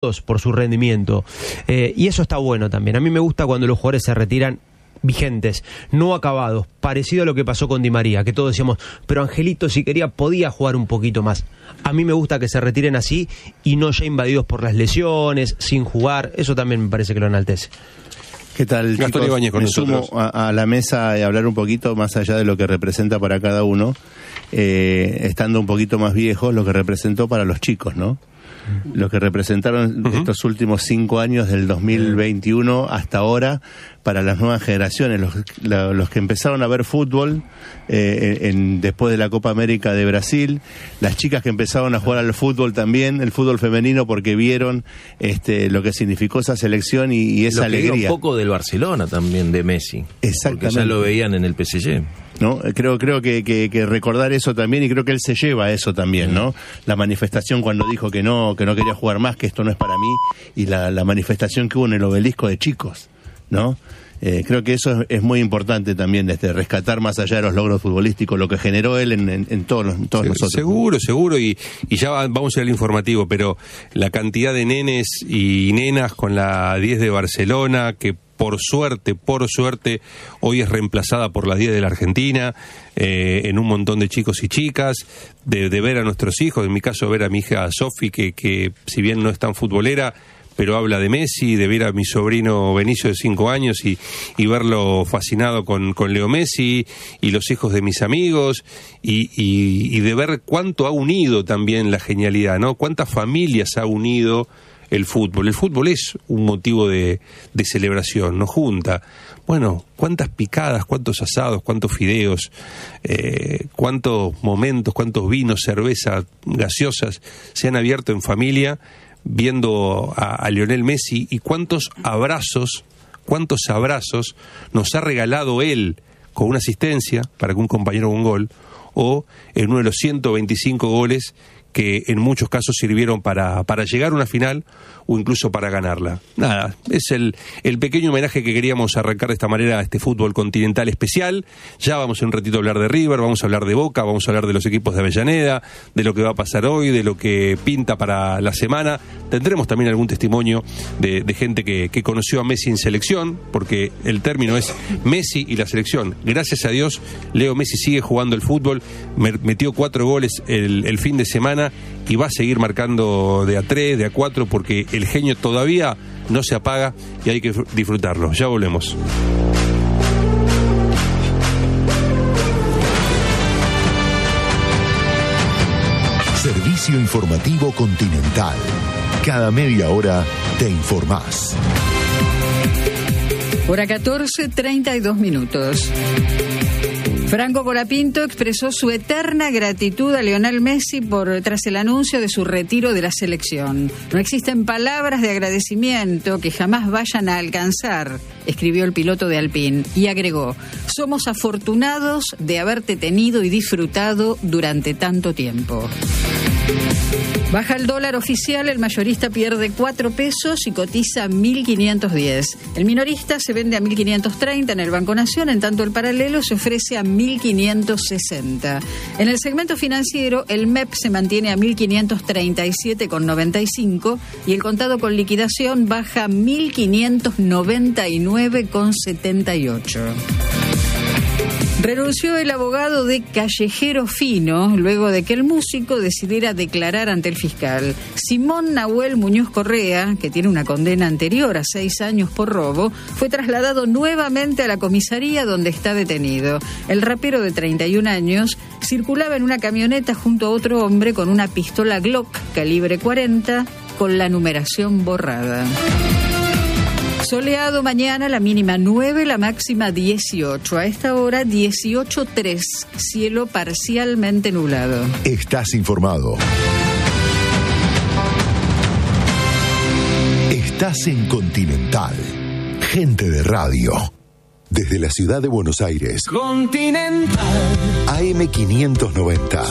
por su rendimiento. Y eso está bueno también. A mí me gusta cuando los jugadores se retiran vigentes, no acabados, parecido a lo que pasó con Di María, que todos decíamos, pero Angelito si quería podía jugar un poquito más. A mí me gusta que se retiren así y no ya invadidos por las lesiones, sin jugar. Eso también me parece que lo enaltece. ¿Qué tal, Gastón chicos? Ibáñez con Me nosotros. sumo a la mesa y hablar un poquito más allá de lo que representa para cada uno, estando un poquito más viejos, lo que representó para los chicos, ¿no? Lo que representaron estos últimos 5 años del 2021 hasta ahora para las nuevas generaciones, los que empezaron a ver fútbol después de la Copa América de Brasil, las chicas que empezaron a jugar al fútbol también, el fútbol femenino, porque vieron lo que significó esa selección y esa alegría. Un poco del Barcelona también, de Messi. Exactamente. Porque ya lo veían en el PSG. ¿No? Creo que recordar eso también, y creo que él se lleva a eso también, ¿no? La manifestación cuando dijo que no quería jugar más, que esto no es para mí, y la manifestación que hubo en el Obelisco de chicos, ¿no? Creo que eso es muy importante también, rescatar más allá de los logros futbolísticos, lo que generó él en todos nosotros. Seguro, y ya vamos a ir al informativo, pero la cantidad de nenes y nenas con la 10 de Barcelona, que por suerte, hoy es reemplazada por la 10 de la Argentina, en un montón de chicos y chicas, de ver a nuestros hijos, en mi caso ver a mi hija Sofi, que si bien no es tan futbolera, pero habla de Messi, de ver a mi sobrino Benicio de 5 años y verlo fascinado con Leo Messi, y los hijos de mis amigos, y de ver cuánto ha unido también la genialidad, ¿no? Cuántas familias ha unido el fútbol. El fútbol es un motivo de celebración, nos junta. Bueno, cuántas picadas, cuántos asados, cuántos fideos, cuántos momentos, cuántos vinos, cerveza, gaseosas se han abierto en familia viendo a Lionel Messi, y cuántos abrazos nos ha regalado él con una asistencia para que un compañero haga un gol, o en uno de los 125 goles que en muchos casos sirvieron para llegar a una final o incluso para ganarla. Nada, es el pequeño homenaje que queríamos arrancar de esta manera a este fútbol continental especial. Ya vamos en un ratito a hablar de River, vamos a hablar de Boca, vamos a hablar de los equipos de Avellaneda, de lo que va a pasar hoy, de lo que pinta para la semana. Tendremos también algún testimonio de gente que conoció a Messi en selección, porque el término es Messi y la selección. Gracias a Dios, Leo Messi sigue jugando el fútbol, metió 4 goles el fin de semana y va a seguir marcando de a 3, de a 4, porque el genio todavía no se apaga y hay que disfrutarlo. Ya volvemos. Servicio informativo Continental. Cada media hora te informás. Hora 14, 32 minutos. Franco Colapinto expresó su eterna gratitud a Lionel Messi tras el anuncio de su retiro de la selección. No existen palabras de agradecimiento que jamás vayan a alcanzar, escribió el piloto de Alpine, y agregó: somos afortunados de haberte tenido y disfrutado durante tanto tiempo. Baja el dólar oficial, el mayorista pierde 4 pesos y cotiza 1.510. El minorista se vende a 1.530 en el Banco Nación, en tanto el paralelo se ofrece a 1.560. En el segmento financiero, el MEP se mantiene a 1.537,95 y el contado con liquidación baja a 1.599,78. Renunció el abogado de Callejero Fino luego de que el músico decidiera declarar ante el fiscal. Simón Nahuel Muñoz Correa, que tiene una condena anterior a 6 años por robo, fue trasladado nuevamente a la comisaría donde está detenido. El rapero de 31 años circulaba en una camioneta junto a otro hombre con una pistola Glock calibre 40 con la numeración borrada. Soleado mañana, la mínima 9, la máxima 18. A esta hora 18.3, cielo parcialmente nublado. Estás informado. Estás en Continental. Gente de radio. Desde la ciudad de Buenos Aires. Continental. AM 590.